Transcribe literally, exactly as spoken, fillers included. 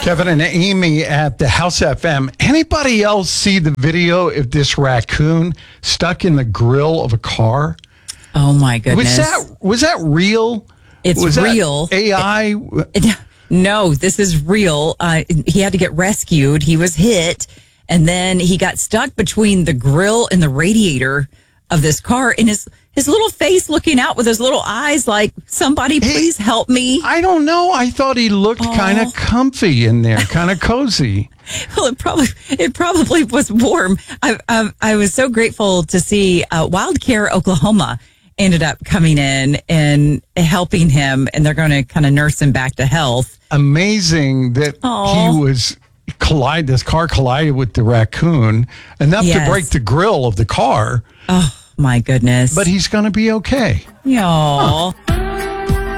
Kevin and Amy at the House F M. Anybody else see the video of this raccoon stuck in the grill of a car? Oh my goodness! Was that was that real? It's was real. That A I? It, no, this is real. Uh, he had to get rescued. He was hit, and then he got stuck between the grill and the radiator of this car, and his his little face looking out with his little eyes like, somebody please help me. I don't know. I thought he looked Oh. kind of comfy in there, kind of cozy. Well, it probably it probably was warm. I I, I was so grateful to see uh, Wild Care Oklahoma ended up coming in and helping him, and they're going to kind of nurse him back to health. Amazing that Aw. he was collide. This car collided with the raccoon enough Yes. to break the grill of the car. Oh my goodness! But he's going to be okay. Y'all.